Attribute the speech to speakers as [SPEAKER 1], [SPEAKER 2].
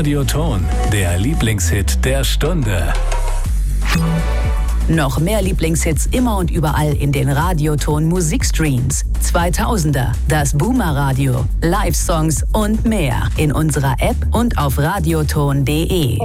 [SPEAKER 1] Radioton, der Lieblingshit der Stunde.
[SPEAKER 2] Noch mehr Lieblingshits immer und überall in den Radioton Musikstreams. 2000er, das Boomer Radio, Live-Songs und mehr in unserer App und auf radioton.de.